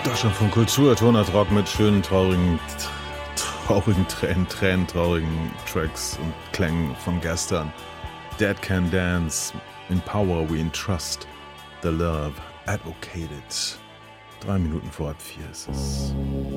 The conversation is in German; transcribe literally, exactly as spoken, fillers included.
Deutschlandfunk Kultur, Tonart Rock mit schönen, traurigen, traurigen Tränen, Tränen, traurigen Tracks und Klängen von gestern. Dead Can Dance, In Power We Entrust, The Love Advocated. Drei Minuten vor halb vier ist es.